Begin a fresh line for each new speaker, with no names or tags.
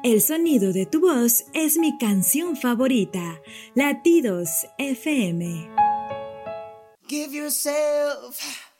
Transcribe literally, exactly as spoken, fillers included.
El sonido de tu voz es mi canción favorita. Latidos F M.
Give yourself